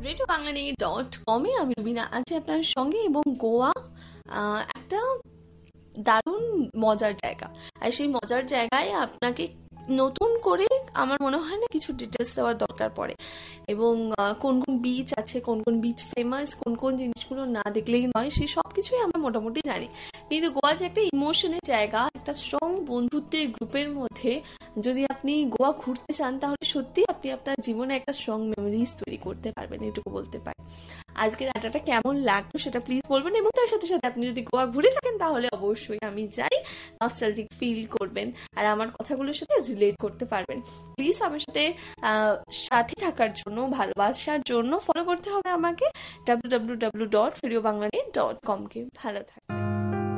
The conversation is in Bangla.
রেডিওবাংলানিউজ.com-এ আমি রুবিনা আছি আপনার সঙ্গে। এবং গোয়া একটা দারুণ মজার জায়গা, আর সেই মজার জায়গায় আপনাকে নতুন করে আমার মনে হয় না কিছু ডিটেলস দেওয়ার দরকার পড়ে। এবং কোন কোন বিচ আছে, কোন কোন বিচ ফেমাস, কোন কোন জিনিসগুলো না দেখলেই নয়, সেই সব কিছুই আমরা মোটামুটি জানি। কিন্তু গোয়া যে একটা ইমোশনের জায়গা, একটা স্ট্রং বন্ধুত্বের গ্রুপের মধ্যে যদি আপনি গোয়া ঘুরতে চান, তাহলে সত্যি আপনি আপনার জীবনে একটা স্ট্রং মেমোরিজ তৈরি করতে পারবেন, এটুকু বলতে পারি। আজকের আড্ডাটা কেমন লাগলো সেটা প্লিজ বলবেন, এবং তার সাথে সাথে আপনি যদি গোয়া ঘুরে থাকেন তাহলে অবশ্যই আমি যাই নস্টালজিক ফিল করবেন আর আমার কথাগুলোর সাথে রিলেট করতে পারবেন। প্লিজ আমার সাথে সাথে থাকার জন্য, ভালোবাসার জন্য ফলো করতে হবে আমাকে www.radiobanglanet.com কে। ভালো থাকবেন।